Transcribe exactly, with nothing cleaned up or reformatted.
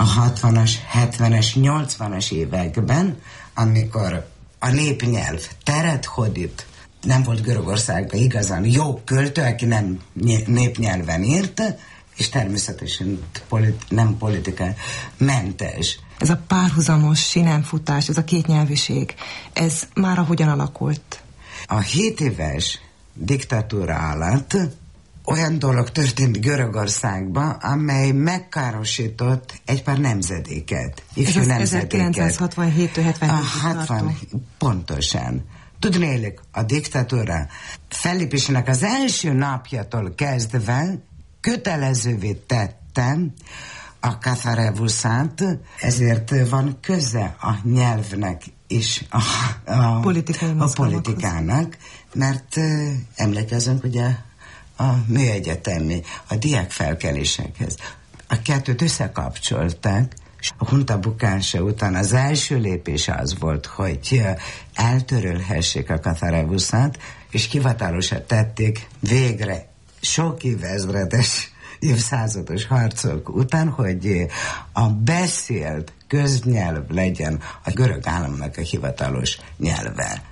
a hatvanas, hetvenes, nyolcvanas években, amikor a népnyelv teret hódít, nem volt Görögországban igazán jó költő, aki nem népnyelven írt, és természetesen politi- nem politikátmentes. Ez a párhuzamos sinemfutás, ez a kétnyelvűség, ez mára hogyan alakult? A hét éves diktatúra alatt olyan dolog történt Görögországban, amely megkárosított egy pár nemzedéket. Ez az ezerkilencszázhatvanhéttől hetvenhétig hatvan, pontosan. Tudnélik, a diktatúra fellépésének az első napjától kezdve kötelezővé tettem a katharevuszát, ezért van köze a nyelvnek és a, a, a politikának, mert uh, emlékezünk ugye a műegyetemi, a diákfelkelésekhez. A kettőt összekapcsolták, és a hunta bukása után az első lépés az volt, hogy eltörölhessék a katharevuszát, és hivatalosan tették végre sok évezredes, évszázados harcok után, hogy a beszélt köznyelv legyen a görög államnak a hivatalos nyelve.